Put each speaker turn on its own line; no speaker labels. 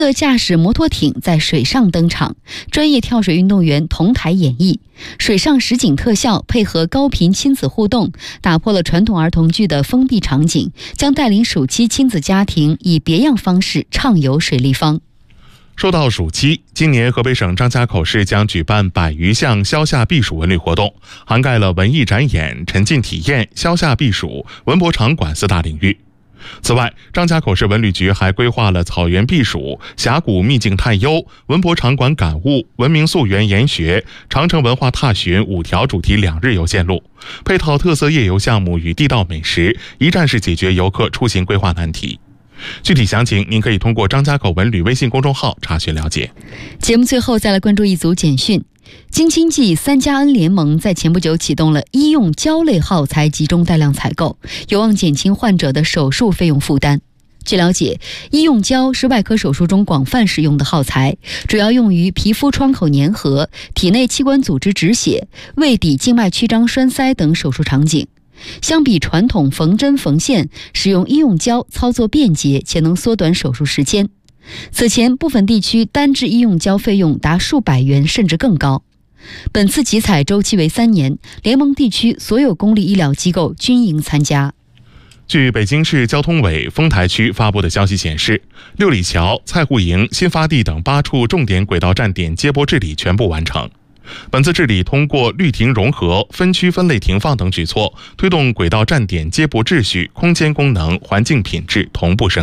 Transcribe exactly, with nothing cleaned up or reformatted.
驾驶摩托艇在水上登场，专业跳水运动员同台演绎，水上实景特效配合高频亲子互动，打破了传统儿童剧的封闭场景，将带领暑期亲子家庭以别样方式畅游水立方。
说到暑期，今年河北省张家口市将举办百余项消夏避暑文旅活动，涵盖了文艺展演、沉浸体验、消夏避暑、文博场馆四大领域。此外，张家口市文旅局还规划了草原避暑、峡谷秘境探幽、文博场馆感悟、文明溯源研学、长城文化踏寻五条主题两日游线路，配套特色夜游项目与地道美食，一站式解决游客出行规划难题。具体详情您可以通过张家口文旅微信公众号查询了解。
节目最后再来关注一组简讯。京津冀三加 N 联盟在前不久启动了医用胶类耗材集中带量采购，有望减轻患者的手术费用负担。据了解，医用胶是外科手术中广泛使用的耗材，主要用于皮肤创口粘合、体内器官组织止血、胃底静脉曲张栓塞等手术场景。相比传统缝针缝线，使用医用胶操作便捷且能缩短手术时间。此前部分地区单支医用胶费用达数百元甚至更高。本次集采周期为三年，联盟地区所有公立医疗机构均应参加。
据北京市交通委丰台区发布的消息显示，六里桥、蔡户营、新发地等八处重点轨道站点接驳治理全部完成。本次治理通过绿停融合、分区分类停放等举措，推动轨道站点接驳秩序、空间功能、环境品质同步升级。